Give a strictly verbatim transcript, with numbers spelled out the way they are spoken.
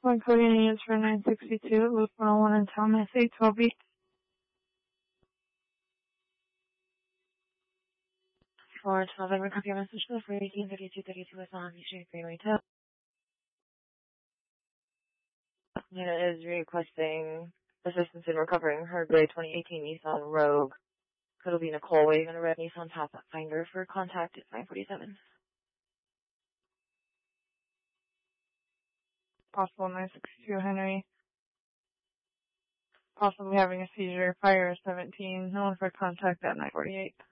One coding units for nine sixty-two, Loop one oh one and Thomas eight twelve B. four twelve, I copy your message for eighteen thirty-two thirty-two West Long Beach Street, Greenway two. Unit is requesting assistance in recovering her gray twenty eighteen Nissan Rogue. Could be Nicole waving a red Nissan Pathfinder for contact at nine forty-seven. Possible nine sixty-two Henry. Possibly having a seizure. Fire seventeen. No one for contact at nine forty-eight.